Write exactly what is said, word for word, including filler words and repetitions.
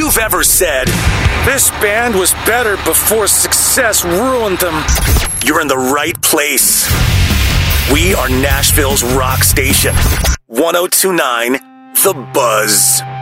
you've ever said, "This band was better before success ruined them," you're in the right place. We are Nashville's rock station. ten twenty-nine The Buzz.